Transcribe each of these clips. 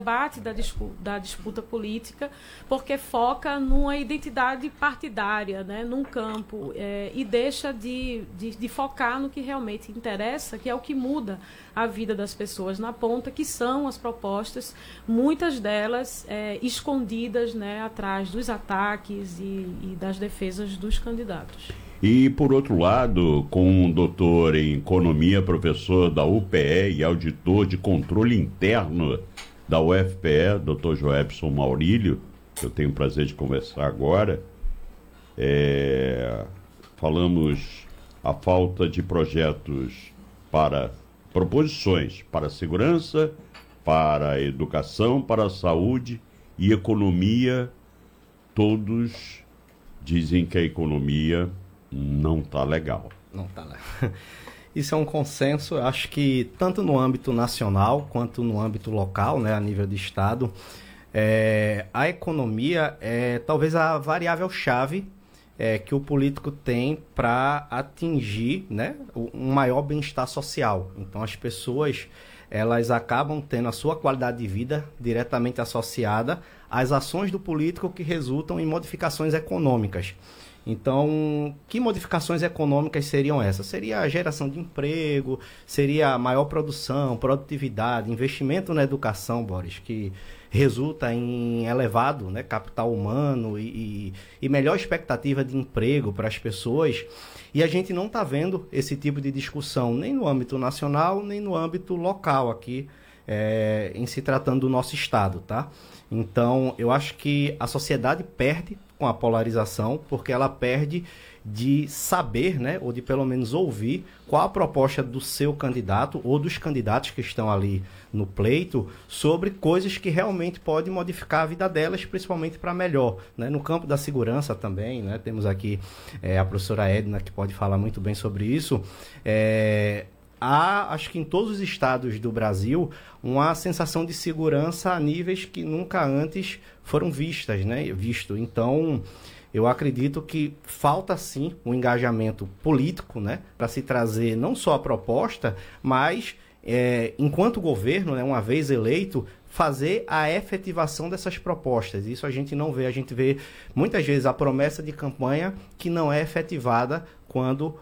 debate da disputa política, porque foca numa identidade partidária, né, num campo, e deixa de focar no que realmente interessa, que é o que muda a vida das pessoas na ponta, que são as propostas, muitas delas escondidas, né, atrás dos ataques e das defesas dos candidatos. E, por outro lado, com um doutor em economia, professor da UPE e auditor de controle interno da UFPE, Dr. Joebson Maurílio, que eu tenho o prazer de conversar agora, falamos a falta de proposições para a segurança, para a educação, para a saúde e economia. Todos dizem que a economia não está legal. Não está legal. Isso é um consenso, eu acho que tanto no âmbito nacional quanto no âmbito local, né, a nível de estado, a economia é talvez a variável-chave que o político tem para atingir, né, um maior bem-estar social. Então as pessoas, elas acabam tendo a sua qualidade de vida diretamente associada às ações do político que resultam em modificações econômicas. Então, que modificações econômicas seriam essas? Seria a geração de emprego, seria a maior produção, produtividade, investimento na educação, Boris, que resulta em elevado, né, capital humano e melhor expectativa de emprego para as pessoas. E a gente não está vendo esse tipo de discussão nem no âmbito nacional, nem no âmbito local aqui, em se tratando do nosso estado, tá? Então, eu acho que a sociedade perde com a polarização, porque ela perde de saber, né, ou de pelo menos ouvir qual a proposta do seu candidato ou dos candidatos que estão ali no pleito sobre coisas que realmente podem modificar a vida delas, principalmente para melhor, né? No campo da segurança também, né? Temos aqui a professora Edna, que pode falar muito bem sobre isso. Há, acho que em todos os estados do Brasil, uma sensação de segurança a níveis que nunca antes foram vistas, né? Então, eu acredito que falta sim um engajamento político, né, para se trazer não só a proposta, mas, enquanto governo, né, uma vez eleito, fazer a efetivação dessas propostas. Isso a gente não vê. A gente vê muitas vezes a promessa de campanha que não é efetivada quando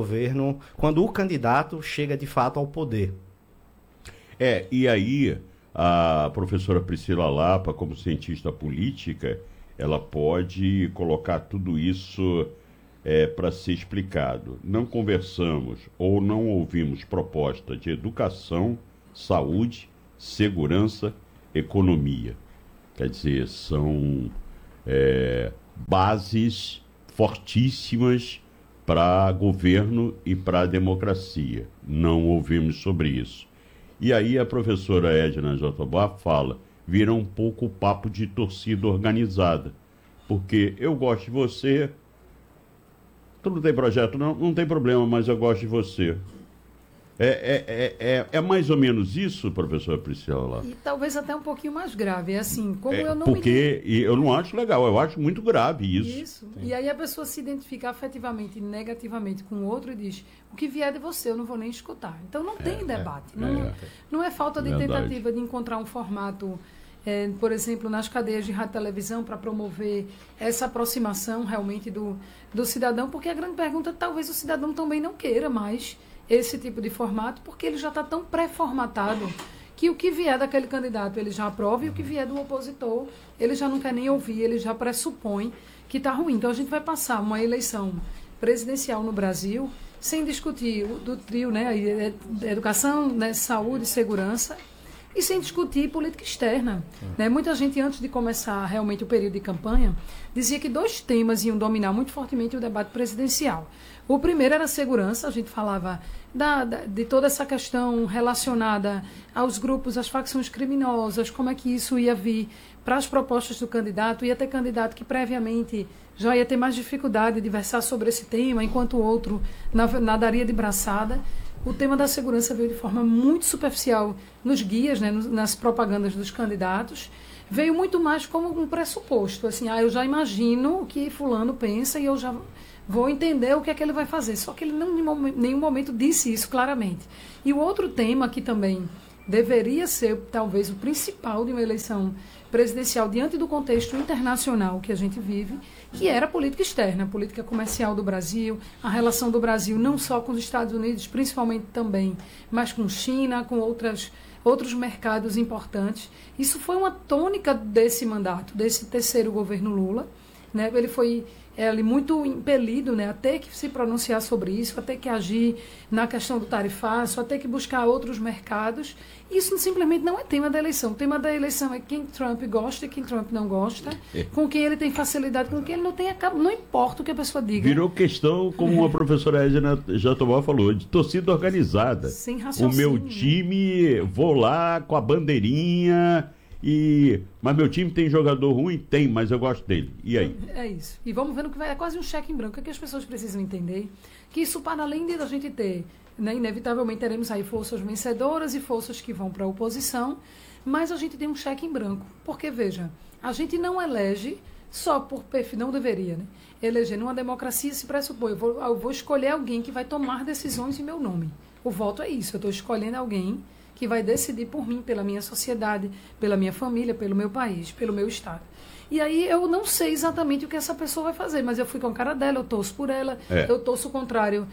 o candidato chega de fato ao poder. E aí a professora Priscila Lapa, como cientista política, ela pode colocar tudo isso para ser explicado. Não conversamos ou não ouvimos proposta de educação, saúde, segurança, economia. Quer dizer, são bases fortíssimas para governo e para a democracia. Não ouvimos sobre isso. E aí a professora Edna Jatobá fala, vira um pouco o papo de torcida organizada. Porque eu gosto de você, tu não tem projeto, não tem problema, mas eu gosto de você. É mais ou menos isso, professora Priscila? E talvez até um pouquinho mais grave, assim, como eu não eu não acho legal, eu acho muito grave isso. Isso, e aí a pessoa se identifica afetivamente e negativamente com o outro e diz, o que vier de você eu não vou nem escutar. Então não tem debate, não é falta de tentativa de encontrar um formato, por exemplo, nas cadeias de rádio e televisão para promover essa aproximação realmente do cidadão, porque a grande pergunta, talvez o cidadão também não queira mais esse tipo de formato, porque ele já está tão pré-formatado que o que vier daquele candidato ele já aprova e o que vier do opositor ele já não quer nem ouvir, ele já pressupõe que está ruim. Então a gente vai passar uma eleição presidencial no Brasil sem discutir do trio, né, educação, né, saúde e segurança, e sem discutir política externa. Né? Muita gente, antes de começar realmente o período de campanha, dizia que 2 temas iam dominar muito fortemente o debate presidencial. O primeiro era a segurança, a gente falava de toda essa questão relacionada aos grupos, às facções criminosas, como é que isso ia vir para as propostas do candidato. Ia ter candidato que previamente já ia ter mais dificuldade de versar sobre esse tema, enquanto o outro nadaria de braçada. O tema da segurança veio de forma muito superficial nos guias, né, nas propagandas dos candidatos. Veio muito mais como um pressuposto, assim, eu já imagino o que fulano pensa e eu já vou entender o que é que ele vai fazer. Só que ele não, em nenhum momento disse isso claramente. E o outro tema que também deveria ser talvez o principal de uma eleição presidencial diante do contexto internacional que a gente vive, que era a política externa, a política comercial do Brasil, a relação do Brasil não só com os Estados Unidos, principalmente também, mas com China, com outros mercados importantes. Isso foi uma tônica desse mandato, desse terceiro governo Lula, né? Ele foi muito impelido, né, a ter que se pronunciar sobre isso, a ter que agir na questão do tarifácio, a ter que buscar outros mercados. Isso simplesmente não é tema da eleição. O tema da eleição é quem Trump gosta e quem Trump não gosta, com quem ele tem facilidade, com quem ele não tem, não importa o que a pessoa diga. Virou questão, como a professora Edna Jatobá falou, de torcida organizada. Sem raciocínio. O meu time, vou lá com a bandeirinha... Mas meu time tem jogador ruim? Tem, mas eu gosto dele. E aí? É isso. E vamos vendo que é quase um cheque em branco. O que as pessoas precisam entender? Que isso, para além de a gente ter, né, inevitavelmente teremos aí forças vencedoras e forças que vão para a oposição, mas a gente tem um cheque em branco. Porque, veja, a gente não elege só por perfil, não deveria, né? Eleger numa democracia se pressupõe. Eu vou escolher alguém que vai tomar decisões em meu nome. O voto é isso. Eu estou escolhendo alguém que vai decidir por mim, pela minha sociedade, pela minha família, pelo meu país, pelo meu estado. E aí eu não sei exatamente o que essa pessoa vai fazer, mas eu fui com a cara dela, eu torço por ela, eu torço o contrário,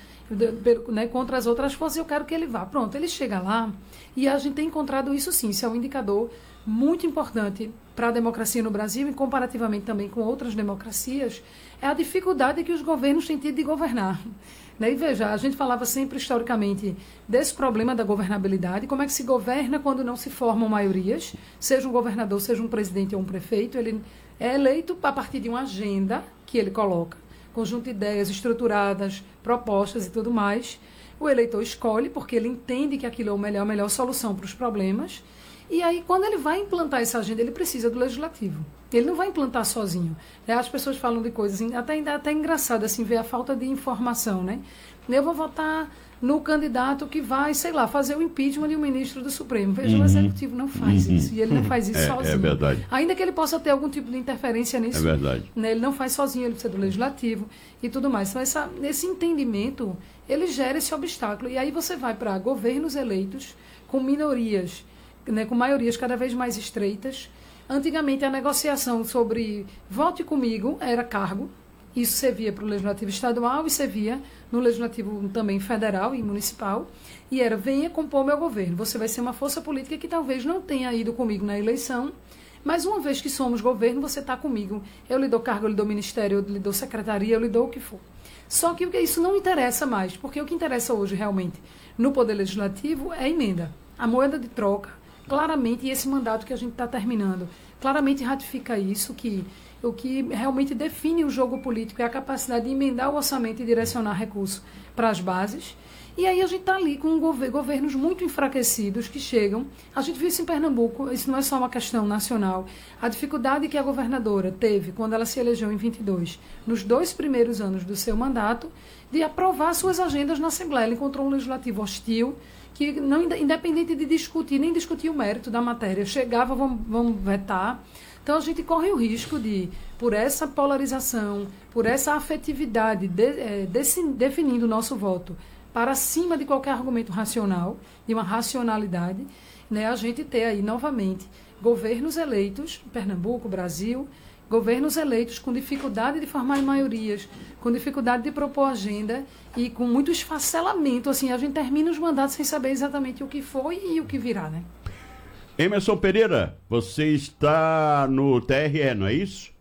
né, contra as outras forças, eu quero que ele vá. Pronto, ele chega lá e a gente tem encontrado isso sim, isso é um indicador muito importante para a democracia no Brasil e comparativamente também com outras democracias, é a dificuldade que os governos têm tido de governar. E veja, a gente falava sempre historicamente desse problema da governabilidade, como é que se governa quando não se formam maiorias, seja um governador, seja um presidente ou um prefeito, ele é eleito a partir de uma agenda que ele coloca, conjunto de ideias estruturadas, propostas e tudo mais. O eleitor escolhe porque ele entende que aquilo é a melhor solução para os problemas. E aí, quando ele vai implantar essa agenda, ele precisa do legislativo. Ele não vai implantar sozinho. As pessoas falam de coisas, até engraçado, assim, ver a falta de informação, né? Eu vou votar no candidato que vai, sei lá, fazer o impeachment de um ministro do Supremo. Veja, o Executivo não faz isso. E ele não faz isso sozinho. É verdade. Ainda que ele possa ter algum tipo de interferência nisso. É verdade. Né? Ele não faz sozinho, ele precisa do legislativo e tudo mais. Então, esse entendimento, ele gera esse obstáculo. E aí você vai para governos eleitos com minorias, né, com maiorias cada vez mais estreitas. Antigamente, a negociação sobre vote comigo era cargo. Isso servia para o legislativo estadual e servia no legislativo também federal e municipal. E era, venha compor meu governo. Você vai ser uma força política que talvez não tenha ido comigo na eleição, mas uma vez que somos governo, você está comigo. Eu lhe dou cargo, eu lhe dou ministério, eu lhe dou secretaria, eu lhe dou o que for. Só que isso não interessa mais, porque o que interessa hoje realmente no Poder Legislativo é a emenda. A moeda de troca, claramente, e esse mandato que a gente está terminando, claramente ratifica isso, que o que realmente define o jogo político é a capacidade de emendar o orçamento e direcionar recursos para as bases. E aí a gente está ali com governos muito enfraquecidos que chegam. A gente viu isso em Pernambuco, isso não é só uma questão nacional. A dificuldade que a governadora teve quando ela se elegeu em 22, nos 2 primeiros anos do seu mandato, de aprovar suas agendas na Assembleia. Ela encontrou um legislativo hostil, que não, independente de discutir, nem discutir o mérito da matéria, chegava, vamos vetar. Então, a gente corre o risco de, por essa polarização, por essa afetividade, definindo o nosso voto para cima de qualquer argumento racional, de uma racionalidade, né, a gente ter aí, novamente, governos eleitos, Pernambuco, Brasil, governos eleitos com dificuldade de formar maiorias, com dificuldade de propor agenda e com muito esfacelamento. Assim, a gente termina os mandatos sem saber exatamente o que foi e o que virá, né? Emerson Pereira, você está no TRE, não é isso?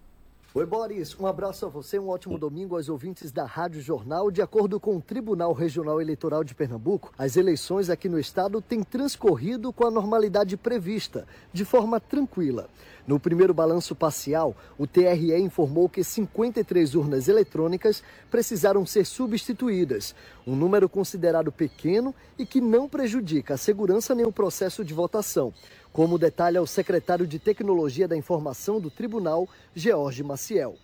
Oi, Boris. Um abraço a você, um ótimo domingo aos ouvintes da Rádio Jornal. De acordo com o Tribunal Regional Eleitoral de Pernambuco, as eleições aqui no estado têm transcorrido com a normalidade prevista, de forma tranquila. No primeiro balanço parcial, o TRE informou que 53 urnas eletrônicas precisaram ser substituídas, um número considerado pequeno e que não prejudica a segurança nem o processo de votação, como detalha o secretário de Tecnologia da Informação do Tribunal, George Maciel.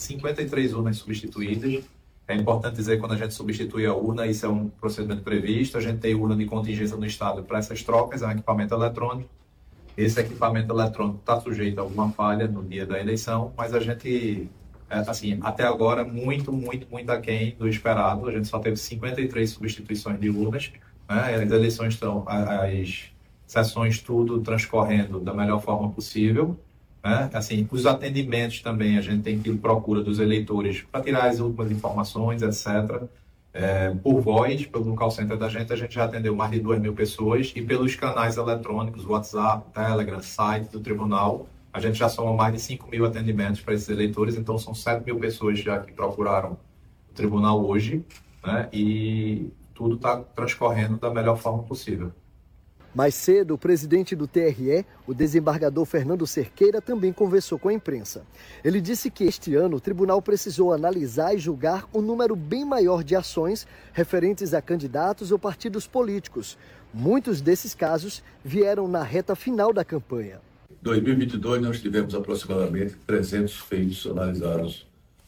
53 urnas substituídas. É importante dizer que quando a gente substitui a urna, isso é um procedimento previsto. A gente tem urna de contingência no estado para essas trocas, é um equipamento eletrônico. Esse equipamento eletrônico está sujeito a alguma falha no dia da eleição, mas a gente, assim, até agora, muito aquém do esperado. A gente só teve 53 substituições de urnas, né? As eleições estão, sessões tudo transcorrendo da melhor forma possível, né? Assim, os atendimentos também, a gente tem tido procura dos eleitores para tirar as últimas informações, etc. Por voz, pelo call center da gente, a gente já atendeu mais de 2.000 pessoas, e pelos canais eletrônicos, WhatsApp, Telegram, site do tribunal, a gente já soma mais de 5.000 atendimentos para esses eleitores, então são 7.000 pessoas já que procuraram o tribunal hoje, né? E tudo está transcorrendo da melhor forma possível. Mais cedo, o presidente do TRE, o desembargador Fernando Cerqueira, também conversou com a imprensa. Ele disse que este ano o tribunal precisou analisar e julgar um número bem maior de ações referentes a candidatos ou partidos políticos. Muitos desses casos vieram na reta final da campanha. Em 2022, nós tivemos aproximadamente 300 feitos analisados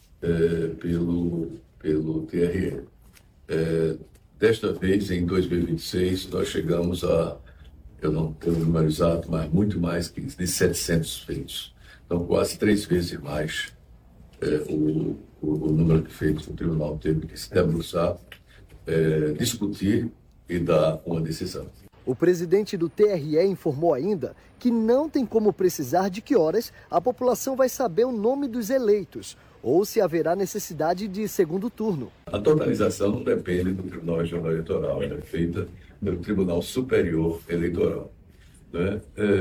pelo TRE. Desta vez, em 2026, nós chegamos a, eu não tenho o número exato, mas muito mais de 700 feitos. Então, quase 3 vezes mais o número de feitos que o tribunal teve que se debruçar, discutir e dar uma decisão. O presidente do TRE informou ainda que não tem como precisar de que horas a população vai saber o nome dos eleitos ou se haverá necessidade de segundo turno. A totalização não depende do Tribunal Regional Eleitoral, ela é feita pelo Tribunal Superior Eleitoral, né?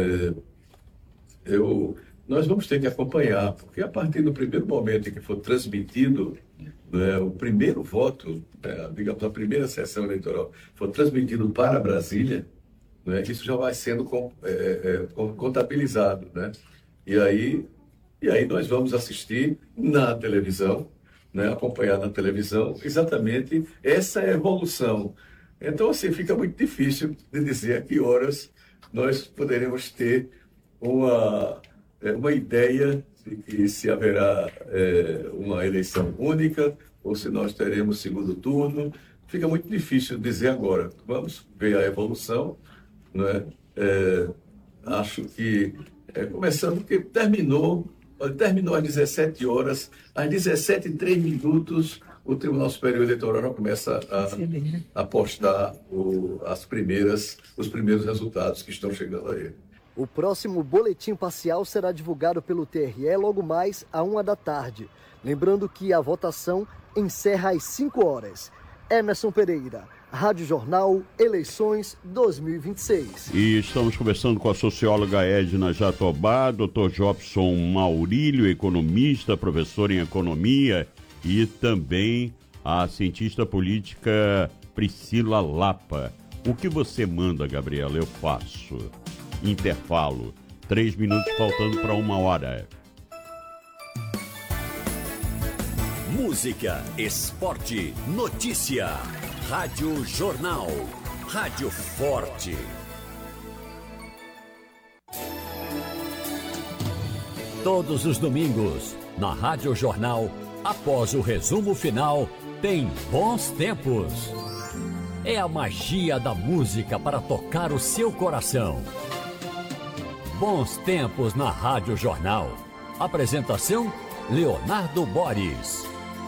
Nós vamos ter que acompanhar, porque a partir do primeiro momento em que for transmitido, né, o primeiro voto, digamos, a primeira sessão eleitoral, for transmitido para Brasília, né, isso já vai sendo contabilizado, né? E aí nós vamos assistir na televisão, né, acompanhar na televisão exatamente essa evolução. Então, assim, fica muito difícil de dizer a que horas nós poderemos ter uma ideia de que se haverá uma eleição única ou se nós teremos segundo turno. Fica muito difícil dizer agora. Vamos ver a evolução, né? Acho que, começando, que terminou às 17 horas, às 17h03, o Tribunal Superior Eleitoral começa a postar os primeiros resultados que estão chegando a ele. O próximo boletim parcial será divulgado pelo TRE logo mais à 13h. Lembrando que a votação encerra às 5 horas. Emerson Pereira, Rádio Jornal, Eleições 2026. E estamos conversando com a socióloga Edna Jatobá, Dr. Jobson Maurílio, economista, professor em economia, e também a cientista política Priscila Lapa. O que você manda, Gabriela? Eu faço. Intervalo. 3 minutos faltando para 1h. Música, esporte, notícia. Rádio Jornal. Rádio Forte. Todos os domingos, na Rádio Jornal, após o resumo final, tem Bons Tempos. É a magia da música para tocar o seu coração. Bons Tempos na Rádio Jornal. Apresentação, Leonardo Boris.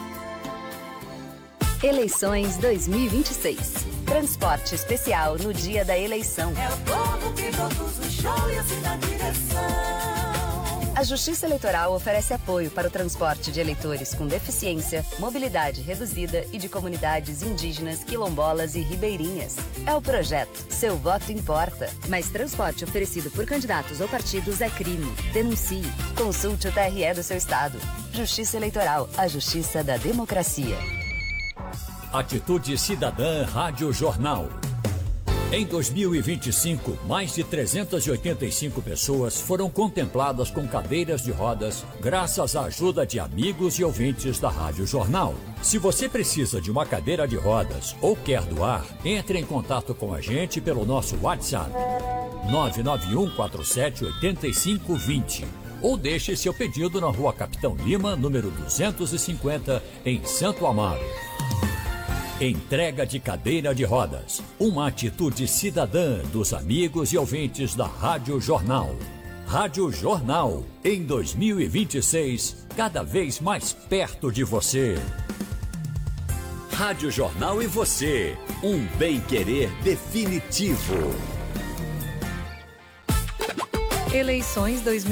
Eleições 2026. Transporte especial no dia da eleição. É o povo que todos os show e assim na direção. A Justiça Eleitoral oferece apoio para o transporte de eleitores com deficiência, mobilidade reduzida e de comunidades indígenas, quilombolas e ribeirinhas. É o projeto Seu Voto Importa. Mas transporte oferecido por candidatos ou partidos é crime. Denuncie. Consulte o TRE do seu estado. Justiça Eleitoral, a justiça da democracia. Atitude Cidadã Rádio Jornal. Em 2025, mais de 385 pessoas foram contempladas com cadeiras de rodas graças à ajuda de amigos e ouvintes da Rádio Jornal. Se você precisa de uma cadeira de rodas ou quer doar, entre em contato com a gente pelo nosso WhatsApp 991478520 ou deixe seu pedido na Rua Capitão Lima, número 250, em Santo Amaro. Entrega de cadeira de rodas. Uma atitude cidadã dos amigos e ouvintes da Rádio Jornal. Rádio Jornal, em 2026, cada vez mais perto de você. Rádio Jornal e você, um bem-querer definitivo. Eleições 2020.